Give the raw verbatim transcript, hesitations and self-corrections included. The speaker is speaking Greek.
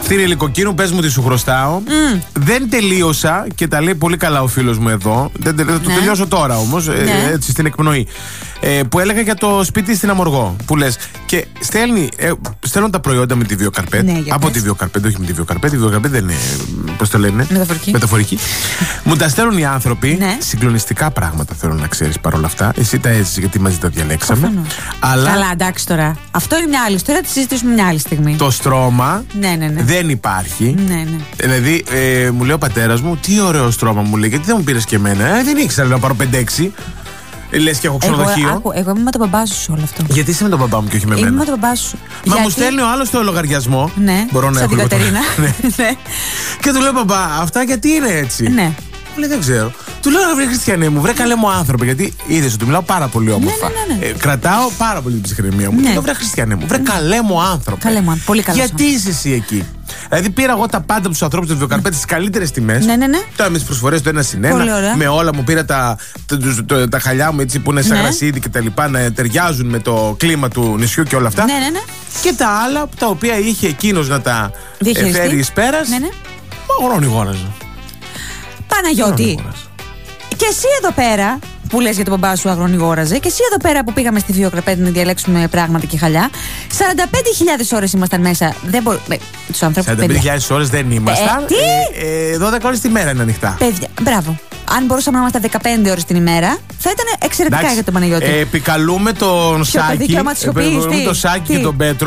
Κτίρια Λυκοκίνου, πες μου τι σου χρωστάω. Mm. Δεν τελείωσα και τα λέει πολύ καλά ο φίλος μου εδώ. Δεν τελ... ναι. Το τελειώσω τώρα όμως, ναι. ε, έτσι στην εκπνοή. Ε, που έλεγα για το σπίτι στην Αμοργό. Που λες. Και στέλνει, ε, στέλνουν τα προϊόντα με τη Βιοκαρπέτ. Ναι, από πες. Τη Βιοκαρπέτ, όχι με τη Βιοκαρπέτ. Η Βιοκαρπέτ δεν είναι. Πώς το λένε? Μεταφορική. Μεταφορική. Μου τα στέλνουν οι άνθρωποι. Ναι. Συγκλονιστικά πράγματα θέλω να ξέρεις παρόλα αυτά. Εσύ τα έζησες γιατί μαζί τα διαλέξαμε. Αλλά... Καλά, εντάξει τώρα. Αυτό είναι μια άλλη ιστορία, θα τη συζητήσουμε μια άλλη στιγμή. Το στρώμα ναι, ναι, ναι. δεν υπάρχει. Ναι, ναι. Δηλαδή, ε, μου λέει ο πατέρας μου, τι ωραίο στρώμα μου λέει, γιατί δεν μου πήρες και εμένα. Ε, δεν ήξερα να πάρω πέντε έξι. Λες και έχω ξενοδοχείο. Εγώ, εγώ είμαι με τον μπαμπά σου σε όλο αυτό. Γιατί είσαι με τον μπαμπά μου και όχι με εμένα? Είμαι με τον μπαμπά σου. Μα γιατί... μου στέλνει ο άλλος το λογαριασμό. Ναι, μπορώ να έχω. Την Κατερίνα. ναι. Και του λέω, μπαμπά, αυτά γιατί είναι έτσι? Ναι. Μου λέει, δεν ξέρω. Του λέω, βρε Χριστιανέ μου, βρε καλέ μου άνθρωπο. Γιατί είδες ότι μιλάω πάρα πολύ όμορφα. Ναι, ναι, ναι, ναι. Ε, κρατάω πάρα πολύ την ψυχραιμία μου. Ναι. Του λέω, βρε Χριστιανέ μου, βρε καλέ μου άνθρωπο. Καλέ μου, πολύ καλό. Γιατί είσαι εσύ εκεί? Δηλαδή πήρα εγώ τα πάντα από τους ανθρώπους του Βιοκαρπέτ στις καλύτερες τιμές. Ναι, ναι, ναι. Τώρα με τις προσφορές το ένα συν ένα. Με όλα μου πήρα τα, τα, τα, τα χαλιά μου έτσι που είναι σαν ναι. γρασίδι και τα λοιπά να ταιριάζουν με το κλίμα του νησιού και όλα αυτά. Ναι, ναι, ναι. Και τα άλλα τα οποία είχε εκείνος να τα φέρει εις πέρας. Ναι, ναι. Μα αγρονιγόραζα. Παναγιώτη. Και εσύ εδώ πέρα που λες για τον μπαμπά σου αγρονιγόραζε, και εσύ εδώ πέρα που πήγαμε στη Βιοκαρπέτ να διαλέξουμε πράγματα και χαλιά, σαράντα πέντε χιλιάδες ώρες ήμασταν μέσα. Δεν μπορούμε. Τους ανθρώπους. σαράντα πέντε χιλιάδες ώρες δεν ήμασταν. Ε, τι? Ε, ε, δώδεκα ώρες τη μέρα είναι ανοιχτά. Παιδιά, μπράβο. Αν μπορούσαμε να είμαστε δεκαπέντε ώρες την ημέρα, θα ήταν εξαιρετικά. Εντάξει, για τον Παναγιώτη. Ε, επικαλούμε τον Σάκη. Το Σάκη και τον Πέτρο.